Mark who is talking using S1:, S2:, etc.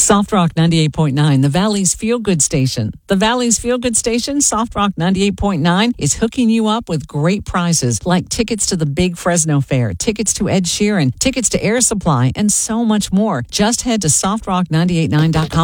S1: Soft Rock 98.9, the Valley's feel-good station. The Valley's feel-good station, Soft Rock 98.9, is hooking you up with great prizes like tickets to the Big Fresno Fair, tickets to Ed Sheeran, tickets to Air Supply, and so much more. Just head to softrock989.com